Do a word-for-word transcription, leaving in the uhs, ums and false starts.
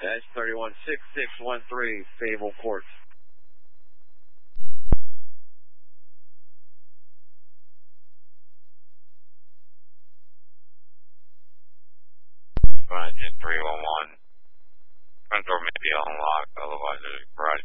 Dash thirty-one six six one three, Fable Court. Engine three one one. Front door may be unlocked, otherwise there's a garage